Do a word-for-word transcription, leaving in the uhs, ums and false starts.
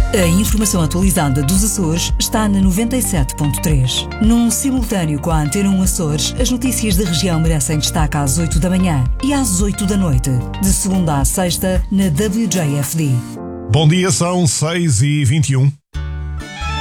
A informação atualizada dos Açores está na noventa e sete ponto três. Num simultâneo com a Antena um Açores, as notícias da região merecem destaque às oito da manhã e às oito da noite, de segunda à sexta, na W J F D. Bom dia, são seis e vinte e um.